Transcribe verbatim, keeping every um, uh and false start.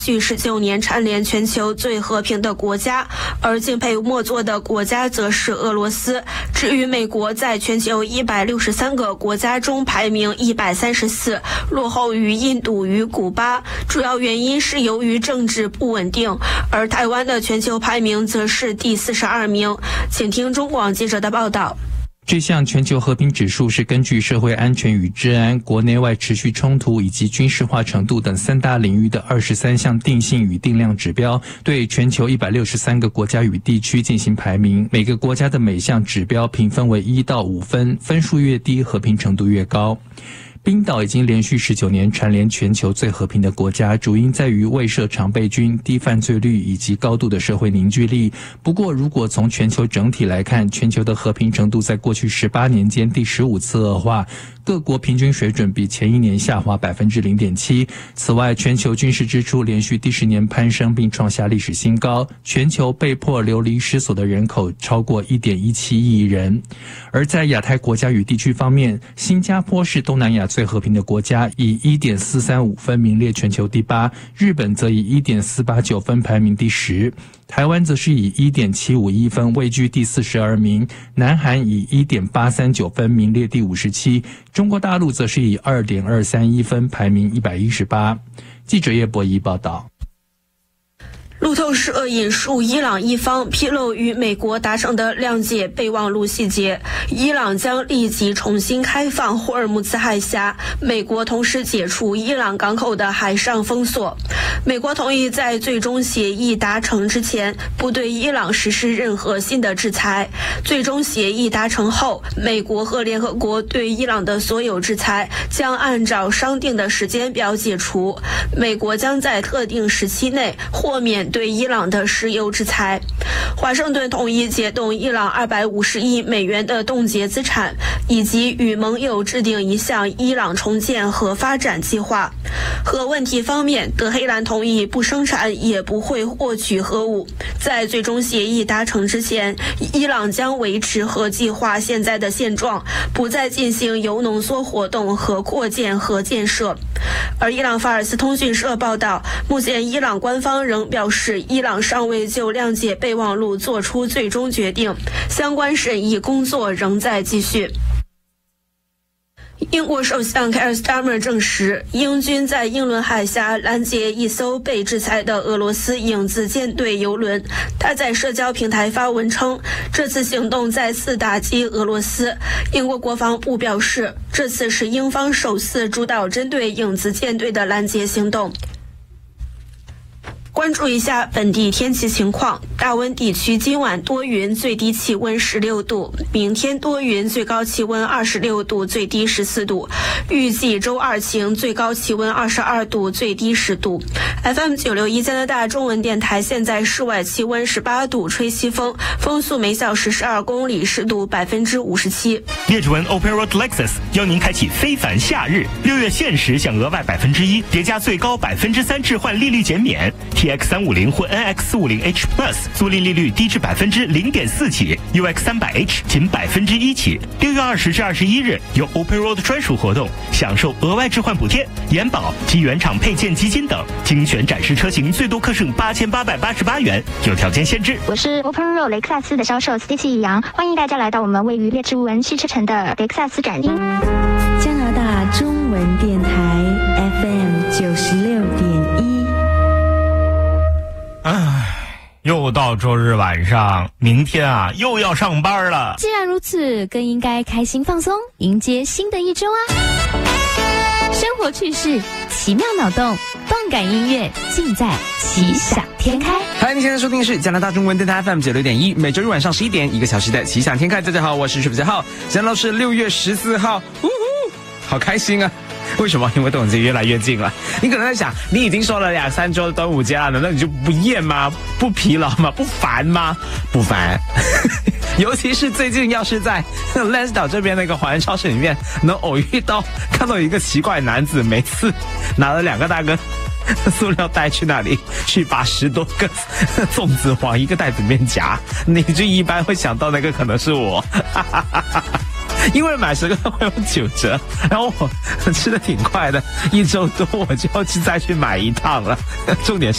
续十九年蝉联全球最和平的国家，而敬陪末座的国家则是俄罗斯。至于美国，在全球一百六十三个国家中排名一百三十四，落后于印度与古巴，主要原因是由于政治不稳定。而台湾的全球排名则是第四十二名。请听中广记者的报道。 这项全球和平指数是根据社会安全与治安、国内外持续冲突以及军事化程度等三大领域的二十三项定性与定量指标，对全球一百六十三个国家与地区进行排名。每个国家的每项指标评分为一到五分，分数越低，和平程度越高。冰岛已经连续十九年蝉联全球最和平的国家，主因在于未设常备军、低犯罪率以及高度的社会凝聚力。不过，如果从全球整体来看，全球的和平程度在过去十八年间第十五次恶化，各国平均水准比前一年下滑 百分之零点七。此外，全球军事支出连续第十年攀升并创下历史新高，全球被迫流离失所的人口超过 一点一七亿人。而在亚太国家与地区方面，新加坡是东南亚最和平的国家，以 一点四三五分名列全球第八，日本则以 一点四八九分排名第十，台湾则是以 一点七五一分位居第四十二名，南韩以 一点八三九分名列第五十七，中国大陆则是以 二点二三一分排名一百一十八。记者叶博仪报道。 路透社引述伊朗一方披露与美国达成的谅解备忘录细节，伊朗将立即重新开放霍尔木兹海峡，美国同时解除伊朗港口的海上封锁。美国同意在最终协议达成之前不对伊朗实施任何新的制裁，最终协议达成后，美国和联合国对伊朗的所有制裁将按照商定的时间表解除，美国将在特定时期内豁免对伊朗的石油制裁。华盛顿同意解冻伊朗二百五十亿美元的冻结资产，以及与盟友制定一项伊朗重建和发展计划。核问题方面，德黑兰同意不生产也不会获取核武。在最终协议达成之前，伊朗将维持核计划现在的现状，不再进行铀浓缩活动和扩建核建设。而伊朗法尔斯通讯社报道，目前伊朗官方仍表示，伊朗尚未就谅解备忘录做出最终决定，相关审议工作仍在继续。英国首相凯尔斯塔默证实，英军在英伦海峡拦截一艘被制裁的俄罗斯影子舰队油轮。他在社交平台发文称，这次行动再次打击俄罗斯。英国国防部表示，这次是英方首次主导针对影子舰队的拦截行动。关注一下本地天气情况，大温地区今晚多云，最低气温十六度，明天多云，最高气温二十六度，最低十四度，预计周二晴，最高气温二十二度，最低十度。 F M 九六一 加拿大中文电台，现在室外气温十八度，吹西风，风速每小时十二公里，湿度百分之五十七。 列治文 Open Road Lexus 邀您开启非凡夏日，六月限时享额外百分之一，叠加最高百分之三置换利率减免。T X 三五零或 N X 四五零 H Plus 租赁利率低至百分之零点四起 ，U X 三百 H 仅百分之一起。六月二十至二十一日有 Open Road 专属活动，享受额外置换补贴、延保及原厂配件基金等，精选展示车型最多可省八千八百八十八元，有条件限制。 我是 Open Road 雷克萨斯的销售 Stacy 杨，欢迎大家来到我们位于列治文汽车城的雷克萨斯展厅。 加拿大中文电台 F M 九十六点一。 唉，又到周日晚上，明天啊又要上班了。 既然如此，更应该开心放松，迎接新的一周啊！生活趣事、奇妙脑洞、动感音乐，尽在奇想天开。 嗨，你现在收听的是加拿大中文电台 F M 九六点一，每周日晚上十一点，一个小时的奇想天开。大家好，我是水比号，今天都是六月十四号，呜呼，好开心啊！为什么？因为端午节越来越近了。你可能在想，你已经说了两三周的端午节了，难道你就不厌吗？不疲劳吗？不烦吗？不烦。尤其是最近，要是在 Lens 岛这边那个华人超市里面，能偶遇到看到一个奇怪男子，每次拿了两个大根塑料袋去那里，去把十多个粽子往一个袋子里面夹，你就一般会想到那个可能是我。因为买十个会有九折，然后我吃的挺快的，一周多我就要去再去买一趟了。重点是